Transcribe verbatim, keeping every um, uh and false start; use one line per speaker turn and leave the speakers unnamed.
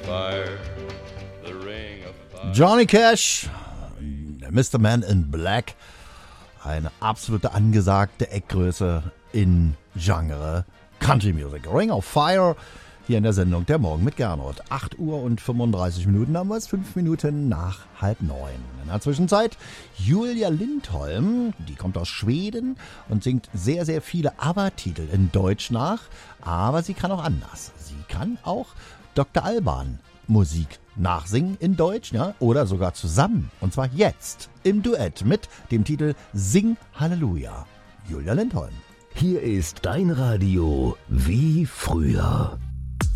fire, the ring of fire.
Johnny Cash, Mister Man in Black, eine absolute angesagte Eckgröße in Genre Country Music. Ring of Fire, hier in der Sendung Der Morgen mit Gernot. acht Uhr und fünfunddreißig Minuten haben wir es, fünf Minuten nach halb neun. In der Zwischenzeit Julia Lindholm, die kommt aus Schweden und singt sehr, sehr viele ABBA-Titel in Deutsch nach, aber sie kann auch anders. Sie kann auch Doktor Alban Musik nachsingen in Deutsch, ja, oder sogar zusammen. Und zwar jetzt im Duett mit dem Titel Sing Halleluja. Julia Lindholm.
Hier ist dein Radio wie früher.